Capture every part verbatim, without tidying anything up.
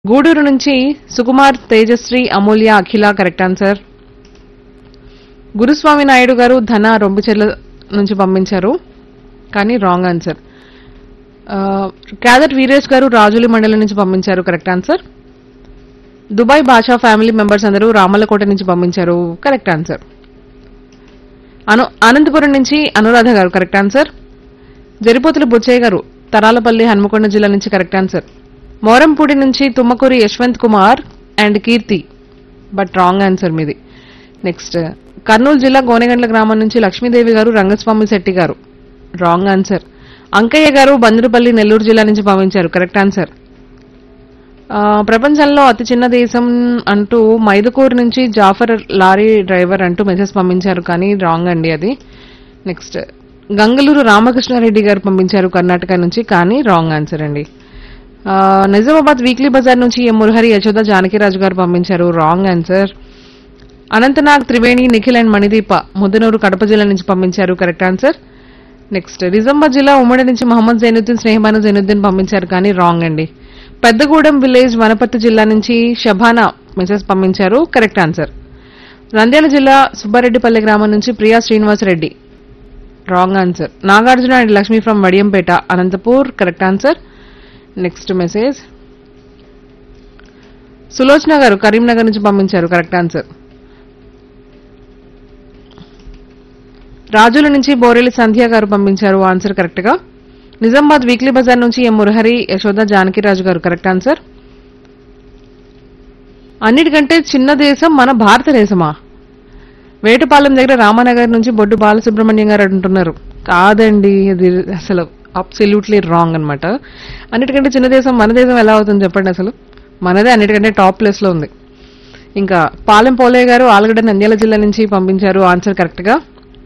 గూడూరు నుంచి సుకుమార్, తేజశ్రీ, అమూల్య, అఖిల correct answer. గురుస్వామి నాయుడు గారు ధన రొంపిచెర్ల నుంచి పంపించారు కానీ రాంగ్ ఆన్సర్. క్యాదర్ వీరేష్ గారు రాజులి మండలం నుంచి పంపించారు కరెక్ట్ ఆన్సర్. దుబాయ్ బాషా ఫ్యామిలీ మెంబర్స్ అందరూ రామల్లకోట నుంచి పంపించారు కరెక్ట్ ఆన్సర్. అను అనంతపురం నుంచి అనురాధ గారు కరెక్ట్ ఆన్సర్. జరిపోతుల బుచ్చయ్య గారు తరాలపల్లి హన్మకొండ జిల్లా నుంచి కరెక్ట్ ఆన్సర్. మోరంపూడి నుంచి Tummakuri Yashwant Kumar and Keerthi but wrong answer మీది. నెక్స్ట్ కర్నూలు జిల్లా గోనెగండ్ల గ్రామం నుంచి లక్ష్మీదేవి గారు, రంగస్వామి శెట్టి గారు రాంగ్ ఆన్సర్. అంకయ్య గారు బంద్రుపల్లి నెల్లూరు జిల్లా నుంచి పంపించారు కరెక్ట్ ఆన్సర్. ప్రపంచంలో అతి చిన్న దేశం అంటూ మైదుకూరు నుంచి జాఫర్ లారీ డ్రైవర్ అంటూ మెసేజ్ పంపించారు కానీ రాంగ్ అండి అది. నెక్స్ట్ గంగలూరు రామకృష్ణారెడ్డి గారు పంపించారు కర్ణాటక నుంచి కానీ రాంగ్ ఆన్సర్ అండి. నిజామాబాద్ వీక్లీ బజార్ నుంచి ఎం మురహరి, యశోద, జానకిరాజు గారు పంపించారు wrong answer. Anantnag, Triveni, Nikhil and Manideepa Muddanur Kadapa జిల్లా నుంచి పంపించారు కరెక్ట్ ఆన్సర్. నెక్స్ట్ నిజామాబాద్ జిల్లా ఉమ్మడి నుంచి మహమ్మద్ జైనుద్దీన్, స్నేహబాను జైనుద్దీన్ పంపించారు కానీ రాంగ్ అండి. పెద్దగూడెం విలేజ్ వనపర్తి జిల్లా నుంచి షబానా మెసేజ్ పంపించారు కరెక్ట్ ఆన్సర్. నంద్యాల జిల్లా సుబ్బారెడ్డిపల్లి గ్రామం నుంచి Priya Srinivasa Reddy wrong answer. Nagarjuna and Lakshmi from Vadiyampeta Anantapur correct answer. Next message Sulochana గారు కరీంనగర్ నుంచి పంపించారు కరెక్ట్ ఆన్సర్. రాజుల నుంచి బోరెల్లి సంధ్య గారు పంపించారు ఆన్సర్ కరెక్ట్ గా. నిజామాబాద్ వీక్లీ బజార్ నుంచి ఎం మురహరి, యశోద, జానకిరాజు గారు కరెక్ట్ ఆన్సర్. అన్నిటికంటే చిన్న దేశం మన భారతదేశమా? వేటపాలెం దగ్గర రామానగర్ నుంచి బొడ్డు బాలసుబ్రహ్మణ్యం గారు అంటున్నారు. కాదండి, అది అసలు అబ్సల్యూట్లీ రాంగ్ అనమాట. అన్నిటికంటే చిన్న దేశం మన దేశం ఎలా అవుతుంది చెప్పండి? అసలు మనదే అన్నిటికంటే టాప్ ప్లేస్ లో ఉంది. ఇంకా పాలెం పోలే గారు ఆలగడ్డ నంద్యాల జిల్లా నుంచి పంపించారు ఆన్సర్ కరెక్ట్ గా.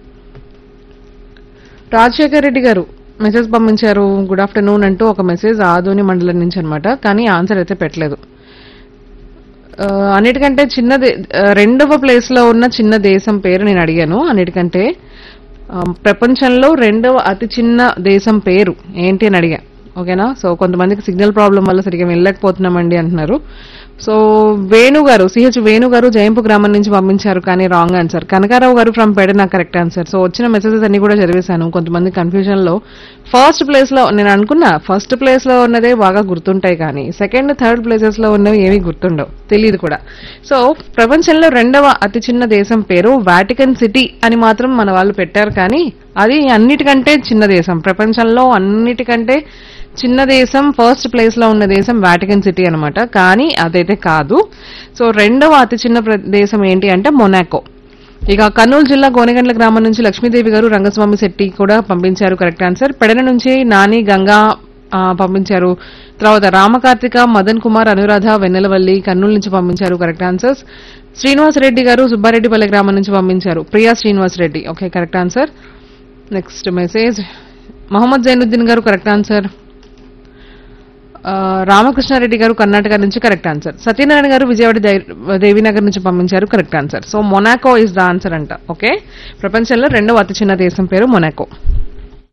రాజశేఖర్ రెడ్డి గారు మెసేజ్ పంపించారు గుడ్ ఆఫ్టర్నూన్ అంటూ ఒక మెసేజ్ ఆదోని మండలం నుంచి అనమాట కానీ ఆన్సర్ అయితే పెట్టలేదు. అన్నిటికంటే చిన్న రెండవ ప్లేస్ లో ఉన్న చిన్న దేశం పేరు నేను అడిగాను. అన్నిటికంటే ప్రపంచంలో రెండవ అతి చిన్న దేశం పేరు ఏంటి అని అడిగా. ఓకేనా? సో కొంతమందికి సిగ్నల్ ప్రాబ్లం వల్ల సరిగ్గా వెళ్ళలేకపోతున్నామండి అంటున్నారు. సో వేణు గారు, సిహెచ్ వేణు గారు జయంపు గ్రామం నుంచి పంపించారు కానీ రాంగ్ ఆన్సర్. కనకారావు గారు from Pedana correct answer. So వచ్చిన మెసేజెస్ అన్ని కూడా చదివేశాను. కొంతమంది కన్ఫ్యూజన్ లో ఫస్ట్ ప్లేస్ లో నేను అనుకున్నా ఫస్ట్ ప్లేస్ లో ఉన్నదే బాగా గుర్తుంటాయి కానీ సెకండ్ థర్డ్ ప్లేసెస్ లో ఉన్నవి ఏమీ గుర్తుండవు, తెలియదు కూడా. సో ప్రపంచంలో రెండవ అతి చిన్న దేశం పేరు వాటికన్ సిటీ అని మాత్రం మన వాళ్ళు పెట్టారు కానీ అది అన్నిటికంటే చిన్న దేశం, ప్రపంచంలో అన్నిటికంటే చిన్న దేశం ఫస్ట్ ప్లేస్ లో ఉన్న దేశం వాటికన్ సిటీ అనమాట కానీ అదైతే కాదు. సో రెండవ అతి చిన్న దేశం ఏంటి అంటే మొనాకో. ఇక కర్నూలు జిల్లా గోనెగండ్ల గ్రామం నుంచి లక్ష్మీదేవి గారు, రంగస్వామి శెట్టి కూడా పంపించారు కరెక్ట్ ఆన్సర్. పెడన నుంచి నాని, గంగా పంపించారు. తర్వాత రామకార్తిక, మదన్ కుమార్, అనురాధ, వెన్నెలవల్లి కర్నూలు నుంచి పంపించారు కరెక్ట్ ఆన్సర్స్. శ్రీనివాసరెడ్డి గారు సుబ్బారెడ్డిపల్లి గ్రామం నుంచి పంపించారు. Priya Srinivasa Reddy okay correct answer. Next message Mohammed Zainuddin గారు కరెక్ట్ ఆన్సర్. రామకృష్ణారెడ్డి గారు కర్ణాటక నుంచి కరెక్ట్ ఆన్సర్. సత్యనారాయణ గారు విజయవాడ దేవీనగర్ నుంచి పంపించారు correct answer. So Monaco is the answer అంట. ఓకే, ప్రపంచంలో రెండవ అతి చిన్న దేశం పేరు మొనాకో.